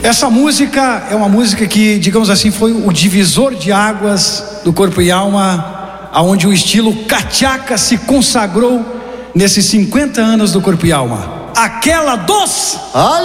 Essa música é uma música que, digamos assim, foi o divisor de águas do Corpo e Alma, aonde o estilo cachaca se consagrou nesses 50 anos do Corpo e Alma. Aquela dos...